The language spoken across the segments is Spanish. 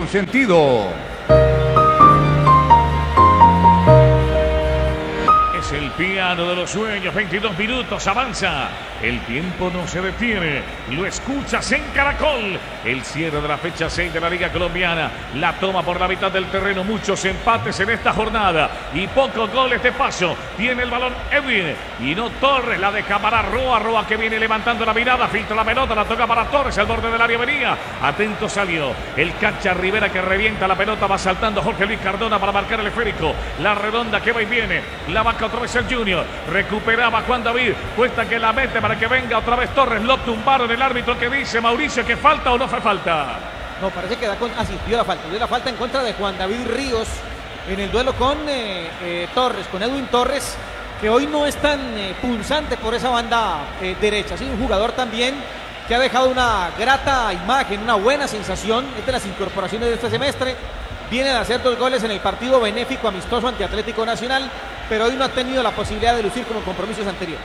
por sentido. Es el piano de los sueños, 22 minutos, avanza. El tiempo no se detiene, lo escuchas en Caracol. El cierre de la fecha 6 de la Liga Colombiana. La toma por la mitad del terreno, muchos empates en esta jornada y pocos goles de paso. Tiene el balón Edwin y no Torres, la deja para Roa que viene levantando la mirada, filtra la pelota, la toca para Torres, al borde del área venía. Atento salió el Cacha Rivera que revienta la pelota, va saltando Jorge Luis Cardona para marcar el esférico. La redonda que va y viene, la vaca otra vez el Junior. Recuperaba Juan David, cuesta que la mete para que venga otra vez Torres. Lo tumbaron, el árbitro que dice Mauricio que falta o no fue falta. No, parece que da con... dio la falta en contra de Juan David Ríos en el duelo con Torres, con Edwin Torres, que hoy no es tan punzante por esa banda derecha. Ha sido un jugador también que ha dejado una grata imagen, una buena sensación. Es de las incorporaciones de este semestre. Viene de hacer 2 goles en el partido benéfico amistoso ante Atlético Nacional, pero hoy no ha tenido la posibilidad de lucir como compromisos anteriores.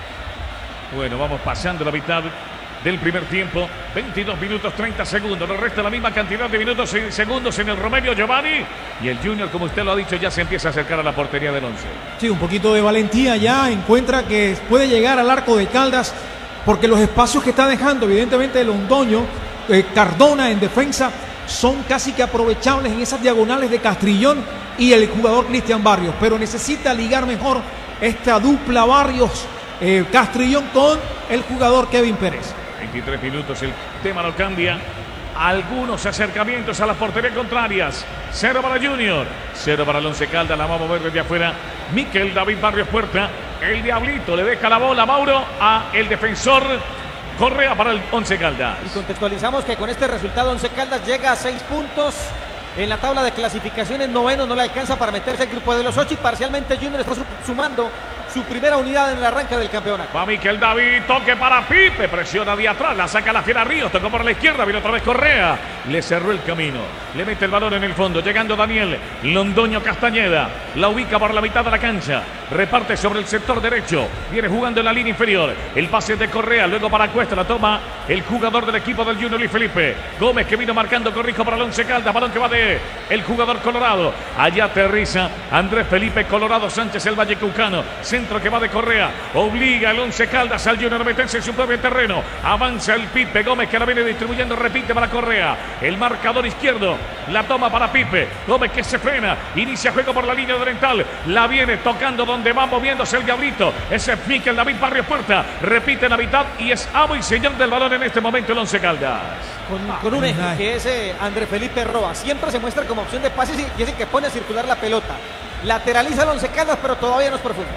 Bueno, vamos pasando la mitad del primer tiempo, 22 minutos 30 segundos, nos resta la misma cantidad de minutos y segundos en el Romelio Giovanni, y el Junior, como usted lo ha dicho, ya se empieza a acercar a la portería del 11. Sí, un poquito de valentía ya, encuentra que puede llegar al arco de Caldas, porque los espacios que está dejando, evidentemente, Londoño, Cardona en defensa, son casi que aprovechables en esas diagonales de Castrillón y el jugador Cristian Barrios, pero necesita ligar mejor esta dupla Barrios Castrillón con el jugador Kevin Pérez. 23 minutos, el tema no cambia. Algunos acercamientos a las porterías contrarias. 0 para Junior, 0 para el Once Caldas. La va a mover desde afuera Miquel David Barrios Puerta. El Diablito le deja la bola, Mauro, a el defensor Correa para el Once Caldas. Y contextualizamos que con este resultado Once Caldas llega a 6 puntos en la tabla de clasificaciones, noveno, no le alcanza para meterse el grupo de los 8 y parcialmente Junior está sumando su primera unidad en el arranque del campeonato. Va Miquel David, toque para Pipe, presiona de atrás, la saca la fiera Ríos, tocó por la izquierda, viene otra vez Correa, le cerró el camino, le mete el balón en el fondo, llegando Daniel Londoño Castañeda, la ubica por la mitad de la cancha, reparte sobre el sector derecho, viene jugando en la línea inferior, el pase de Correa, luego para Cuesta, la toma el jugador del equipo del Junior Luis Felipe Gómez, que vino marcando corrijo para el Once Caldas, balón que va de el jugador colorado, allá aterriza Andrés Felipe Colorado Sánchez, el vallecaucano, centro que va de Correa, obliga el Once Caldas al Junior a meterse en su propio terreno, avanza el Pipe Gómez que la viene distribuyendo, repite para Correa, el marcador izquierdo, la toma para Pipe Gómez que se frena, inicia juego por la línea oriental, la viene tocando donde va moviéndose el Diablito, ese es Miquel David Barrios Puerta, repite la mitad y es amo y señor del balón en este momento el Once Caldas. Con un eje que es Andrés Felipe Roa, siempre se muestra como opción de pases y es el que pone a circular la pelota, lateraliza el Once Caldas pero todavía no es profundo.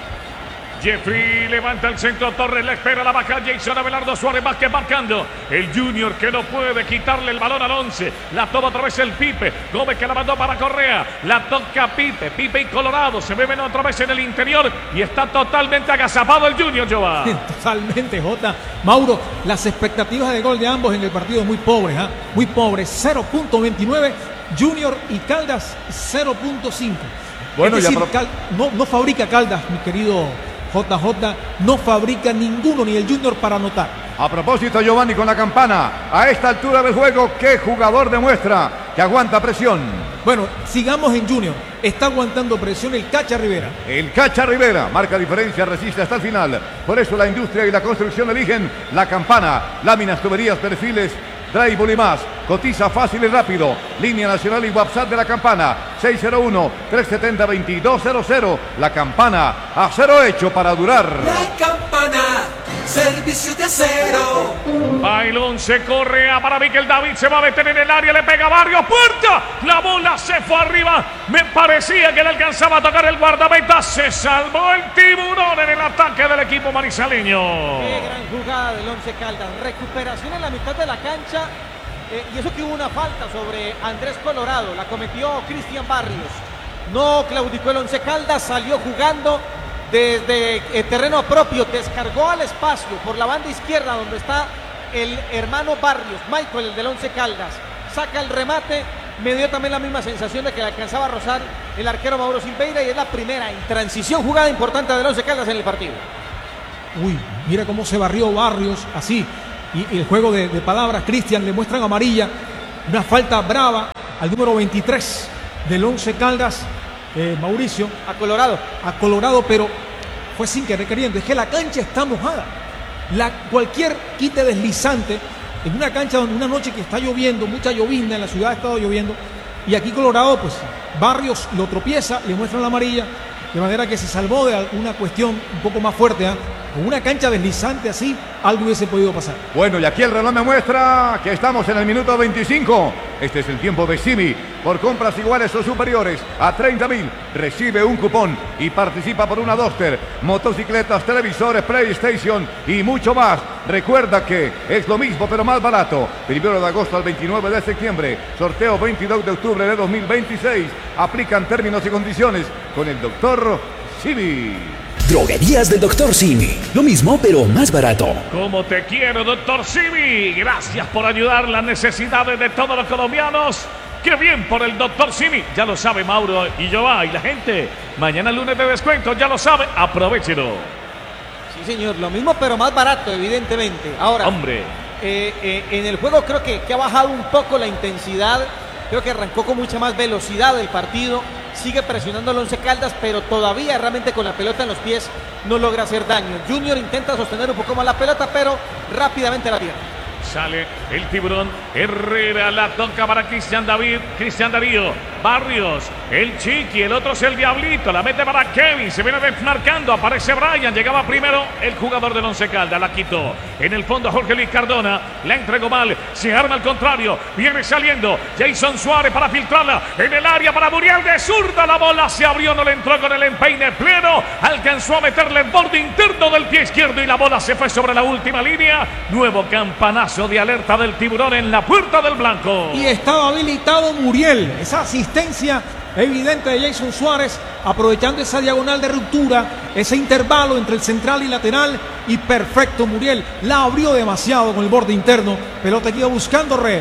Jeffrey levanta el centro, Torres le espera la baja, Jason Abelardo Suárez Vázquez marcando, el Junior que no puede quitarle el balón al 11, la toma otra vez el Pipe, Gómez que la mandó para Correa, la toca Pipe y Colorado, se mueven otra vez en el interior y está totalmente agazapado el Junior, Giovanni. Totalmente, Jota. Mauro, las expectativas de gol de ambos en el partido muy pobres, muy pobres, 0.29, Junior y Caldas 0.5. Bueno, es decir, ya no fabrica Caldas, mi querido JJ, no fabrica ninguno, ni el Junior para anotar. A propósito, Giovanni, con la campana, a esta altura del juego, ¿qué jugador demuestra que aguanta presión? Bueno, sigamos en Junior. Está aguantando presión el Cacha Rivera. El Cacha Rivera marca diferencia, resiste hasta el final. Por eso la industria y la construcción eligen la campana. Láminas, tuberías, perfiles, drywall y más. Cotiza fácil y rápido. Línea nacional y WhatsApp de la campana. 601-370-2200. La campana, acero hecho para durar. La campana, servicio de acero. Bailón se corre a para Miquel David, se va a meter en el área, le pega Barrios Puerta, la bola se fue arriba, me parecía que le alcanzaba a tocar el guardameta, se salvó el tiburón en el ataque del equipo manizaleño. Qué gran jugada del Once Caldas, recuperación en la mitad de la cancha, y eso que hubo una falta sobre Andrés Colorado, la cometió Cristian Barrios, no claudicó el Once Caldas, salió jugando desde el terreno propio, descargó al espacio por la banda izquierda donde está el hermano Barrios, Michael, el del Once Caldas, saca el remate, me dio también la misma sensación de que le alcanzaba a rozar el arquero Mauro Silveira y es la primera en transición jugada importante del Once Caldas en el partido. Uy, mira cómo se barrió Barrios, así, y el juego de palabras, Cristian, le muestran amarilla, una falta brava al número 23 del Once Caldas, Mauricio. A Colorado. A Colorado, pero fue sin querer queriendo. Es que la cancha está mojada. Cualquier quite deslizante en una cancha donde una noche que está lloviendo, mucha llovizna, en la ciudad ha estado lloviendo, y aquí Colorado, pues Barrios lo tropieza, le muestran la amarilla, de manera que se salvó de alguna cuestión un poco más fuerte, ¿eh? Con una cancha deslizante así, algo hubiese podido pasar. Bueno, y aquí el reloj me muestra que estamos en el minuto 25. Este es el tiempo de Simi. Por compras iguales o superiores a 30.000, recibe un cupón y participa por una Duster, motocicletas, televisores, PlayStation y mucho más. Recuerda que es lo mismo pero más barato. 1 de agosto al 29 de septiembre. Sorteo 22 de octubre de 2026. Aplican términos y condiciones con el doctor Simi. Droguerías del Dr. Simi. Lo mismo, pero más barato. Como te quiero, Dr. Simi. Gracias por ayudar las necesidades de todos los colombianos. ¡Qué bien por el Dr. Simi! Ya lo sabe Mauro y Joa y la gente. Mañana lunes de descuento, ya lo sabe. Aprovechelo. Sí, señor. Lo mismo, pero más barato, evidentemente. Ahora, hombre, en el juego creo que ha bajado un poco la intensidad. Creo que arrancó con mucha más velocidad el partido. Sigue presionando al Once Caldas, pero todavía realmente con la pelota en los pies no logra hacer daño. Junior intenta sostener un poco más la pelota, pero rápidamente la pierde. Sale el tiburón. Herrera la toca para Cristian Darío. Barrios, el Chiqui, el otro es el Diablito. La mete para Kevin. Se viene desmarcando. Aparece Brian. Llegaba primero el jugador del Once Caldas. La quitó. En el fondo Jorge Luis Cardona. La entregó mal. Se arma al contrario. Viene saliendo Jason Suárez para filtrarla. En el área para Muriel de zurda. La bola se abrió. No le entró con el empeine pleno. Alcanzó a meterle el borde interno del pie izquierdo. Y la bola se fue sobre la última línea. Nuevo campanazo de alerta del tiburón en la puerta del blanco. Y estaba habilitado Muriel. Esa asistencia evidente de Jason Suárez, aprovechando esa diagonal de ruptura, ese intervalo entre el central y lateral, y perfecto Muriel. La abrió demasiado con el borde interno. Pelota que iba buscando red.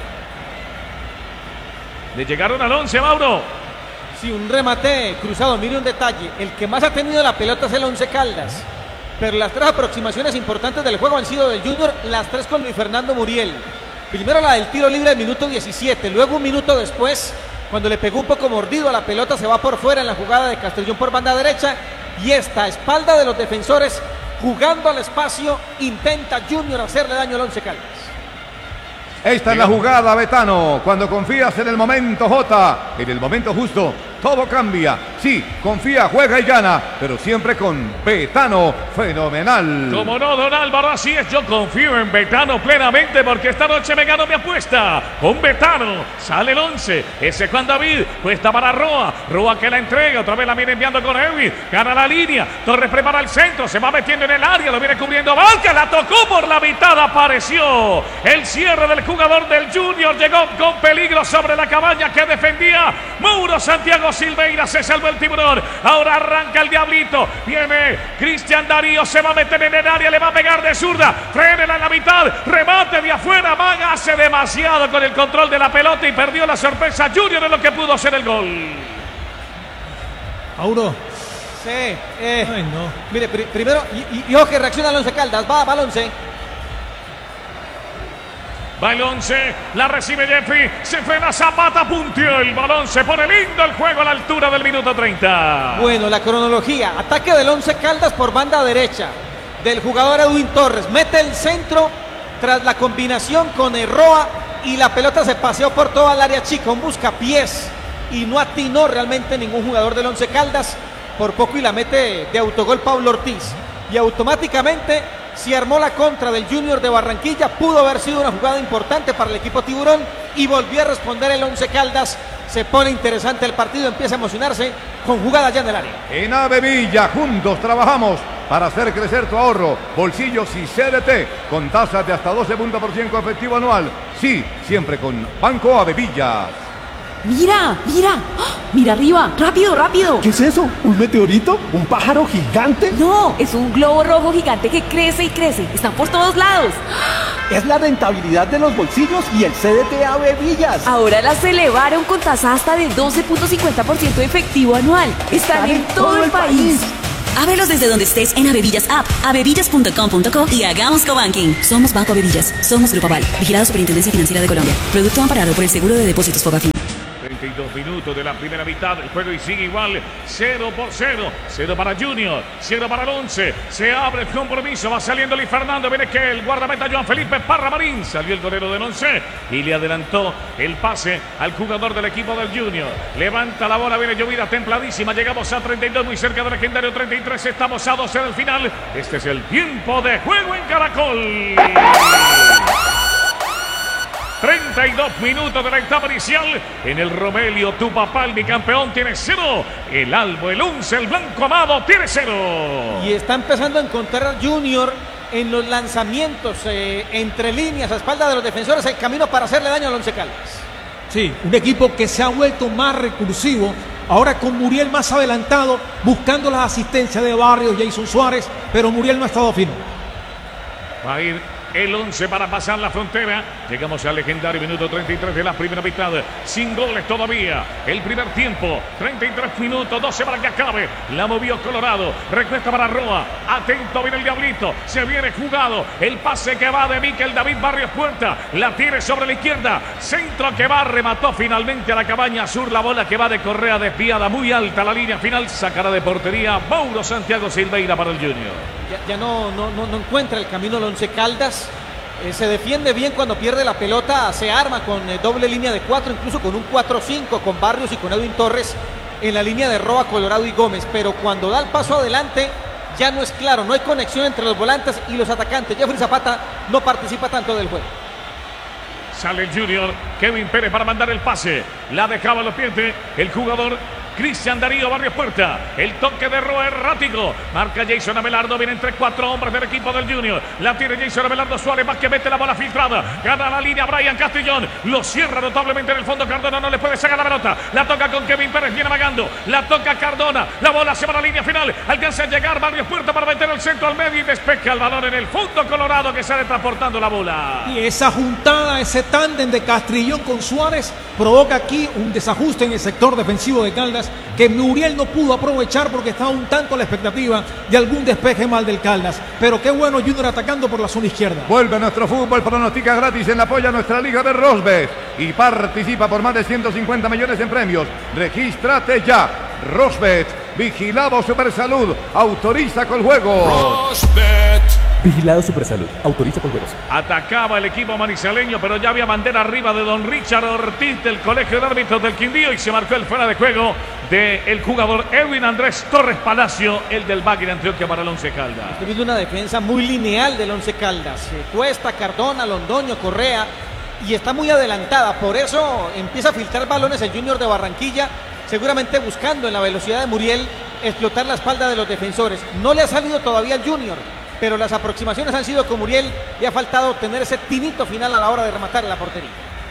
Le llegaron al 11, Mauro. Sí, un remate cruzado. Mire un detalle. El que más ha tenido la pelota es el Once Caldas. Pero las tres aproximaciones importantes del juego han sido del Junior, las tres con Luis Fernando Muriel. Primero la del tiro libre del minuto 17, luego un minuto después, cuando le pegó un poco mordido a la pelota, se va por fuera en la jugada de Castellón por banda derecha, y esta espalda de los defensores, jugando al espacio, intenta Junior hacerle daño al Once Caldas. Esta es la jugada, Betano. Cuando confías en el momento J, en el momento justo, todo cambia. Sí, confía, juega y gana, pero siempre con Betano fenomenal. Como no, don Álvaro, así es. Yo confío en Betano plenamente porque esta noche me gano mi apuesta. Con Betano sale el 11. Ese Juan David, puesta para Roa. Roa que la entrega, otra vez la viene enviando con Edwin. Gana la línea. Torres prepara el centro, se va metiendo en el área, lo viene cubriendo Vázquez. La tocó por la mitad, apareció el cierre del jugador del Junior. Llegó con peligro sobre la cabaña que defendía Mauro Santiago Silveira. Se salvó el tiburón. Ahora arranca el Diablito. Viene Cristian Darío. Se va a meter en el área. Le va a pegar de zurda. Frénela en la mitad. Remate de afuera. Maga hace demasiado con el control de la pelota y perdió la sorpresa. Junior en lo que pudo ser el gol. Mauro. Sí. Ay, no. Mire, primero, y ojo que reacciona al Once Caldas. Va al 11. Va el 11, la recibe Jeffy, se fue la Zapata, punteó el balón, se pone lindo el juego a la altura del minuto 30. Bueno, la cronología, ataque del Once Caldas por banda derecha, del jugador Edwin Torres, mete el centro tras la combinación con Roa y la pelota se paseó por toda el área chica, un buscapiés y no atinó realmente ningún jugador del Once Caldas, por poco y la mete de autogol Pablo Ortiz, y automáticamente se armó la contra del Junior de Barranquilla. Pudo haber sido una jugada importante para el equipo tiburón y volvió a responder el Once Caldas. Se pone interesante el partido, empieza a emocionarse con jugadas ya en el área. En Avevilla juntos trabajamos para hacer crecer tu ahorro, bolsillos y CDT con tasas de hasta 12% efectivo anual. Sí, siempre con Banco Avevilla. ¡Mira! ¡Mira! ¡Oh! ¡Mira arriba! ¡Rápido, rápido! ¿Qué es eso? ¿Un meteorito? ¿Un pájaro gigante? No, es un globo rojo gigante que crece y crece. Están por todos lados. Es la rentabilidad de los bolsillos y el CDT Avevillas. Ahora las elevaron con tasa hasta de 12.50% efectivo anual. Están en todo el país. Ábrelos desde donde estés en Avevillas App, avevillas.com.co y hagamos cobanking. Somos Banco Avevillas. Somos Grupo Aval. Vigilado Superintendencia Financiera de Colombia. Producto amparado por el Seguro de Depósitos Fogafín. 32 minutos de la primera mitad del juego y sigue igual, 0-0. 0 para Junior, 0 para el 11. Se abre el compromiso, va saliendo Luis Fernando. Viene que el guardameta Joan Felipe Parra Marín. Salió el golero del 11 y le adelantó el pase al jugador del equipo del Junior. Levanta la bola, viene llovida templadísima. Llegamos a 32, muy cerca del legendario 33. Estamos a 12 del final. Este es el tiempo de juego en Caracol. 32 minutos de la etapa inicial. En el Romelio, tu papá, el bicampeón, tiene 0. El Albo, el 11, el Blanco Amado, tiene 0. Y está empezando a encontrar Junior en los lanzamientos, entre líneas, a espalda de los defensores, el camino para hacerle daño al Once Caldas. Sí, un equipo que se ha vuelto más recursivo. Ahora con Muriel más adelantado, buscando las asistencias de Barrios, Jason Suárez, pero Muriel no ha estado fino. Va a ir el 11 para pasar la frontera. Llegamos al legendario minuto 33 de la primera mitad. Sin goles todavía. El primer tiempo, 33 minutos, 12 para que acabe. La movió Colorado. Recuesta para Roa. Atento, viene el Diablito. Se viene jugado. El pase que va de Miquel David Barrios Puerta. La tiene sobre la izquierda. Centro que va, remató finalmente a la cabaña sur. La bola que va de Correa desviada muy alta. La línea final sacará de portería Mauro Santiago Silveira para el Junior. Ya no encuentra el camino el Once Caldas. Se defiende bien cuando pierde la pelota, se arma con doble línea de 4, incluso con un 4-5 con Barrios y con Edwin Torres en la línea de Roa, Colorado y Gómez, pero cuando da el paso adelante ya no es claro, no hay conexión entre los volantes y los atacantes. Jeffrey Zapata no participa tanto del juego. Sale el Junior, Kevin Pérez para mandar el pase, la dejaba, lo pierde el jugador Cristian Darío Barrios Puerta. El toque de Roa errático. Marca Jason Abelardo. Viene entre 4 hombres del equipo del Junior. La tiene Jason Abelardo Suárez. Más que mete la bola filtrada. Gana la línea Brian Castellón. Lo cierra notablemente en el fondo. Cardona no le puede sacar la pelota. La toca con Kevin Pérez. Viene amagando. La toca Cardona. La bola se va a la línea final. Alcanza a llegar Barrios Puerta para meter el centro al medio y despeja el balón en el fondo Colorado que sale transportando la bola. Y esa juntada, ese tándem de Castrillón con Suárez provoca aquí un desajuste en el sector defensivo de Caldas que Muriel no pudo aprovechar porque estaba un tanto a la expectativa de algún despeje mal del Caldas. Pero qué bueno Junior atacando por la zona izquierda. Vuelve nuestro fútbol, pronostica gratis en apoyo a nuestra liga de Rosbet y participa por más de 150 millones en premios. Regístrate ya. Rosbet, vigilado Supersalud, autoriza con juego. Rosbet. Vigilado Supersalud, autoriza con juegos. Atacaba el equipo manizaleño, pero ya había bandera arriba de don Richard Ortiz del Colegio de Árbitros del Quindío y se marcó el fuera de juego del jugador Edwin Andrés Torres Palacio, el del Bagui de Antioquia para el Once Caldas. Estoy viendo una defensa muy lineal del Once Caldas. Cuesta, Cardona, Londoño, Correa y está muy adelantada. Por eso empieza a filtrar balones el Junior de Barranquilla, seguramente buscando en la velocidad de Muriel explotar la espalda de los defensores. No le ha salido todavía al Junior, pero las aproximaciones han sido con Muriel y ha faltado tener ese tinito final a la hora de rematar en la portería.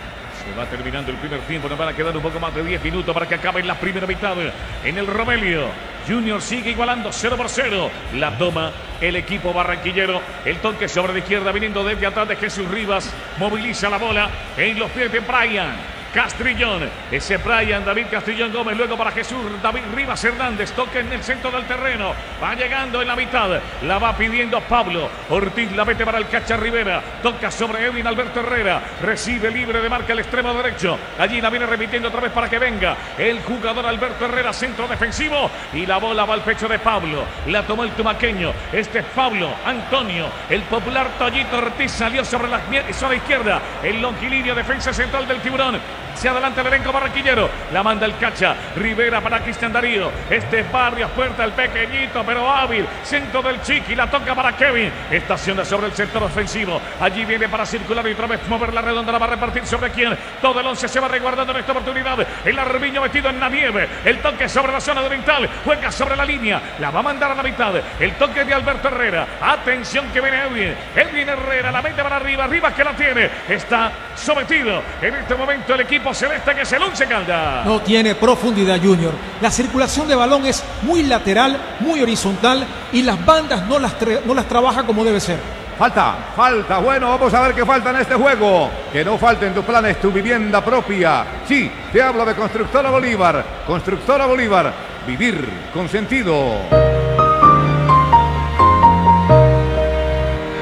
Se va terminando el primer tiempo, nos van a quedar un poco más de 10 minutos para que acabe la primera mitad. En el Romelio, Junior sigue igualando 0-0. La toma el equipo barranquillero. El toque sobre la izquierda viniendo desde atrás de Jesús Rivas. Moviliza la bola en los pies de Brian Castrillón, ese Brian David Castrillón Gómez, luego para Jesús David Rivas Hernández, toque en el centro del terreno, va llegando en la mitad, la va pidiendo Pablo Ortiz, la mete para el Cacha Rivera, toca sobre Edwin Alberto Herrera, recibe libre de marca el extremo derecho, allí la viene repitiendo otra vez para que venga el jugador Alberto Herrera, centro defensivo, y la bola va al pecho de Pablo, la tomó el tumaqueño, este es Pablo Antonio, el popular Toyito Ortiz, salió sobre la izquierda, el longilíneo defensa central del Tiburón. Se adelanta el elenco barranquillero, la manda el Cacha Rivera para Cristian Darío, este es Barrios Puerta, el pequeñito pero hábil, centro del Chiqui, la toca para Kevin, estaciona sobre el sector ofensivo, allí viene para circular y otra vez mover la redonda, la va a repartir sobre quién, todo el 11 se va resguardando en esta oportunidad, el Arbiño metido en la nieve, el toque sobre la zona oriental, juega sobre la línea, la va a mandar a la mitad, el toque de Alberto Herrera, atención que viene Edwin Herrera, la mete para arriba, Rivas que la tiene, está sometido en este momento el equipo celeste que es el Once Caldas. No tiene profundidad Junior. La circulación de balón es muy lateral, muy horizontal y las bandas no las trabaja como debe ser. Falta. Bueno, vamos a ver qué falta en este juego. Que no falte en tus planes tu vivienda propia. Sí, te hablo de Constructora Bolívar. Constructora Bolívar. Vivir con sentido.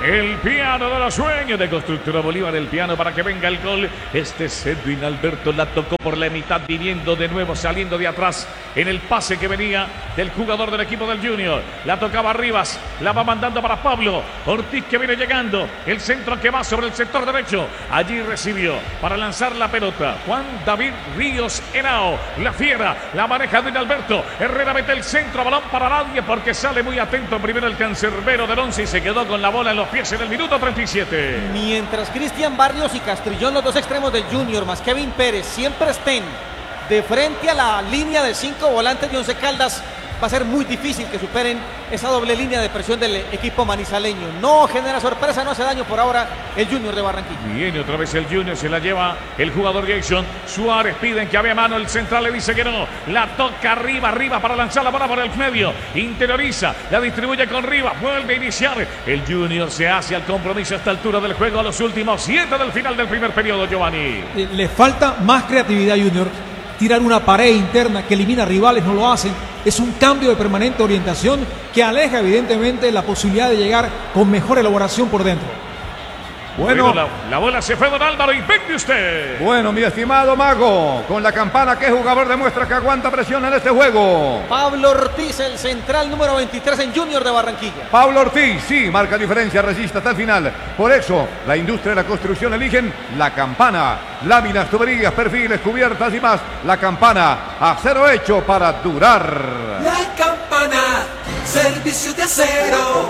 el piano de los sueños de Constructora Bolívar, el piano para que venga el gol. Este es Edwin Alberto, la tocó por la mitad, viniendo de nuevo, saliendo de atrás en el pase que venía del jugador del equipo del Junior. La tocaba Rivas, la va mandando para Pablo Ortiz, que viene llegando, el centro que va sobre el sector derecho. Allí recibió para lanzar la pelota Juan David Ríos Henao, la fiera, la maneja Edwin Alberto. Herrera mete el centro, balón para nadie, porque sale muy atento primero el cancerbero del 11 y se quedó con la bola en los pies en el minuto 37. Mientras Cristian Barrios y Castrillón, los dos extremos del Junior, más Kevin Pérez, siempre estén de frente a la línea de 5 volantes de Once Caldas, va a ser muy difícil que superen esa doble línea de presión del equipo manizaleño. No genera sorpresa, no hace daño por ahora el Junior de Barranquilla. Viene otra vez el Junior, se la lleva el jugador Jason Suárez. Piden que había mano, el central le dice que no. La toca arriba para lanzar la bola por el medio. Interioriza, la distribuye con Rivas, vuelve a iniciar. El Junior se hace al compromiso a esta altura del juego, a los últimos 7 del final del primer periodo, Giovanni. Le falta más creatividad a Junior. Tirar una pared interna que elimina rivales, no lo hacen. Es un cambio de permanente orientación que aleja evidentemente la posibilidad de llegar con mejor elaboración por dentro. Bueno, la bola se fue, don Álvaro, y venga usted. Bueno, mi estimado Mago, con la campana, ¿qué jugador demuestra que aguanta presión en este juego? Pablo Ortiz, el central número 23 en Junior de Barranquilla. Pablo Ortiz, sí, marca diferencia, resiste hasta el final. Por eso, la industria de la construcción eligen la campana. Láminas, tuberías, perfiles, cubiertas y más. La campana, acero hecho para durar. La campana, servicio de acero.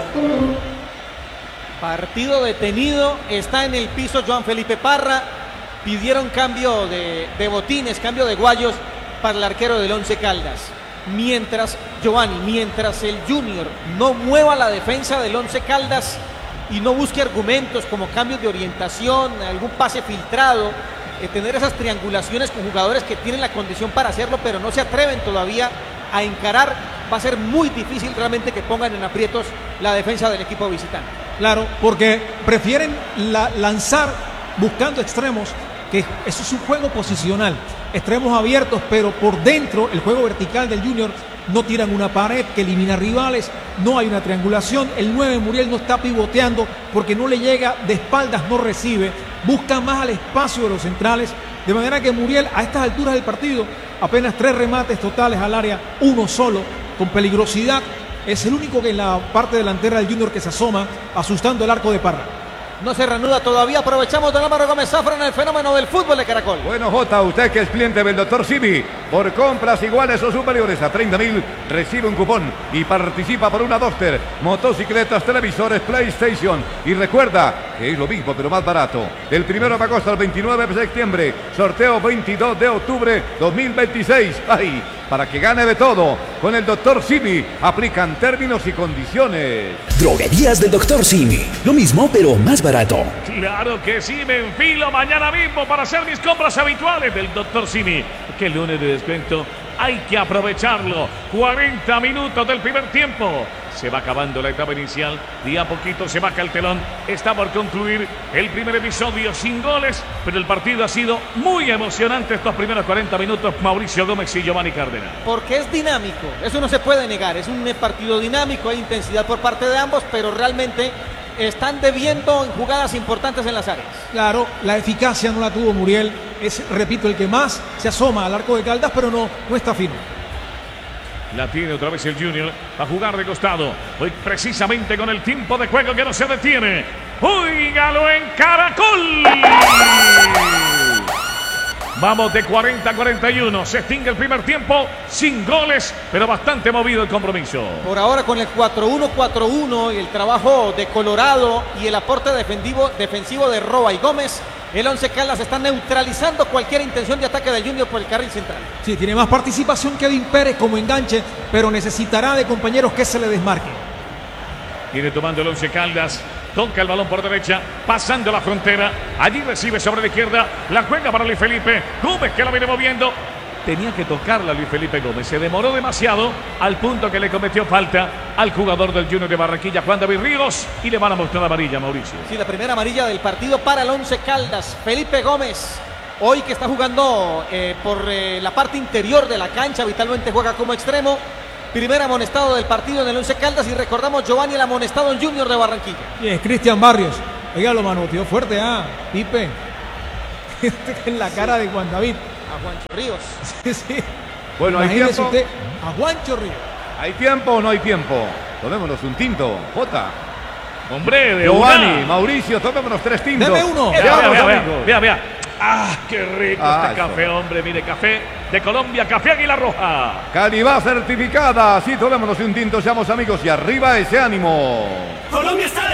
Partido detenido, está en el piso Joan Felipe Parra. Pidieron cambio de botines, cambio de guayos para el arquero del Once Caldas. Mientras el Junior no mueva la defensa del Once Caldas y no busque argumentos como cambios de orientación, algún pase filtrado, tener esas triangulaciones con jugadores que tienen la condición para hacerlo, pero no se atreven todavía a encarar, va a ser muy difícil realmente que pongan en aprietos la defensa del equipo visitante. Claro, porque prefieren lanzar buscando extremos, que eso es un juego posicional, extremos abiertos, pero por dentro el juego vertical del Junior no tiran una pared que elimina rivales, no hay una triangulación, el 9 Muriel no está pivoteando porque no le llega de espaldas, no recibe, busca más al espacio de los centrales, de manera que Muriel a estas alturas del partido, apenas 3 remates totales al área, uno solo, con peligrosidad. Es el único que en la parte delantera del Junior que se asoma, asustando el arco de Parra. No se reanuda todavía, aprovechamos don Álvaro Gómez Zafra en el fenómeno del fútbol de Caracol. Bueno, Jota, usted que es cliente del Dr. Simi, por compras iguales o superiores a 30.000, recibe un cupón y participa por una Duster, motocicletas, televisores, PlayStation. Y recuerda que es lo mismo pero más barato. Del 1 de agosto al 29 de septiembre, sorteo 22 de octubre 2026. ¡Ay! Para que gane de todo, con el Dr. Simi, aplican términos y condiciones. Droguerías del Dr. Simi, lo mismo pero más barato. Claro que sí, me enfilo mañana mismo para hacer mis compras habituales del Dr. Simi. Que lunes de descuento, hay que aprovecharlo. 40 minutos del primer tiempo. Se va acabando la etapa inicial, y a poquito se baja el telón. Está por concluir el primer episodio sin goles, pero el partido ha sido muy emocionante estos primeros 40 minutos, Mauricio Gómez y Giovanni Cárdenas. Porque es dinámico, eso no se puede negar, es un partido dinámico, hay intensidad por parte de ambos, pero realmente están debiendo en jugadas importantes en las áreas. Claro, la eficacia no la tuvo Muriel, es, repito, el que más se asoma al arco de Caldas, pero no está fino. La tiene otra vez el Junior a jugar de costado. Hoy precisamente con el tiempo de juego que no se detiene. ¡Óigalo en Caracol! Vamos de 40 a 41. Se extingue el primer tiempo sin goles, pero bastante movido el compromiso. Por ahora con el 4-1-4-1 y el trabajo de Colorado y el aporte defensivo de Roa y Gómez, el Once Caldas está neutralizando cualquier intención de ataque del Junior por el carril central. Sí, tiene más participación Kevin Pérez como enganche, pero necesitará de compañeros que se le desmarquen. Viene tomando el Once Caldas. Toca el balón por derecha, pasando la frontera. Allí recibe sobre la izquierda. La juega para Luis Felipe Gómez, que la viene moviendo. Tenía que tocarla Luis Felipe Gómez. Se demoró demasiado al punto que le cometió falta al jugador del Junior de Barranquilla, Juan David Ríos, y le van a mostrar amarilla, Mauricio. Sí, la primera amarilla del partido para el Once Caldas. Felipe Gómez, hoy que está jugando por la parte interior de la cancha, habitualmente juega como extremo. primer amonestado del partido en el Once Caldas y recordamos Giovanni el amonestado en Junior de Barranquilla. Y es Cristian Barrios. Oiga, lo manoteó fuerte Pipe. En la cara de Juan David. A Juancho Ríos. Sí. Bueno, hay Imagínese tiempo. usted a Juancho Ríos. ¿Hay tiempo o no hay tiempo? Tomémonos un tinto, Jota. Hombre, de Giovanni, una. Mauricio, tomémonos 3 tintos. Deme uno. Vea. Ah, qué rico este café, hombre. Mire, café de Colombia, café Águila Roja. Calidad certificada. Sí, tomémonos un tinto, seamos amigos y arriba ese ánimo. Colombia está